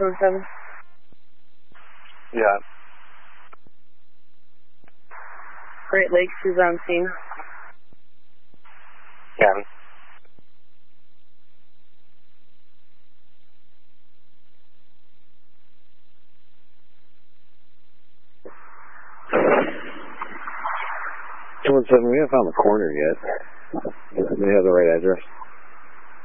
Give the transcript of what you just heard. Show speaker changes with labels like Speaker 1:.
Speaker 1: 217.
Speaker 2: Yeah.
Speaker 1: Great Lakes is on scene.
Speaker 2: Yeah.
Speaker 3: We haven't found the corner yet. Do they have the right address?